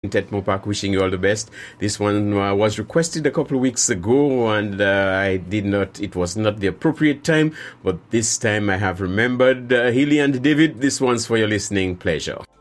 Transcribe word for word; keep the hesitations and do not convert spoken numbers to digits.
Ted Mopak wishing you all the best. This one uh, was requested a couple of weeks ago, and uh, I did not, it was not the appropriate time, but this time I have remembered. Uh, Healy and David, this one's for your listening pleasure.